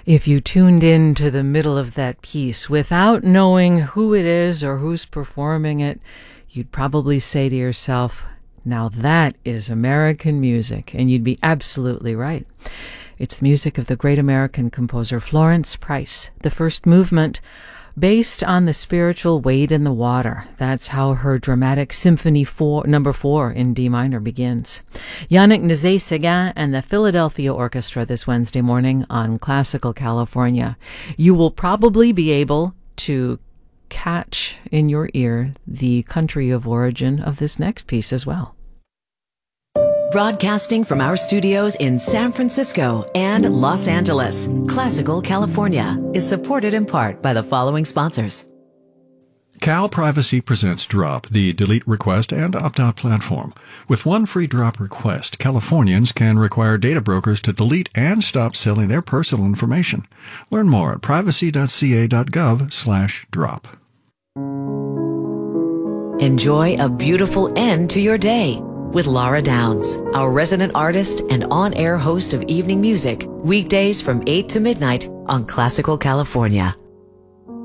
If you tuned in to the middle of that piece without knowing who it is or who's performing it, you'd probably say to yourself, now that is American music, and you'd be absolutely right. It's the music of the great American composer Florence Price, the first movement based on the spiritual Wade in the Water. That's how her dramatic Symphony number 4 in D minor begins. Yannick Nézet-Séguin and the Philadelphia Orchestra this Wednesday morning on Classical California. You will probably be able to catch in your ear the country of origin of this next piece as well. Broadcasting from our studios in San Francisco and Los Angeles, Classical California is supported in part by the following sponsors. Cal Privacy presents Drop, the delete request and opt-out platform. With one free drop request, Californians can require data brokers to delete and stop selling their personal information. Learn more at privacy.ca.gov/drop. Enjoy a beautiful end to your day with Laura Downs, our resident artist and on-air host of evening music, weekdays from 8 to midnight on Classical California.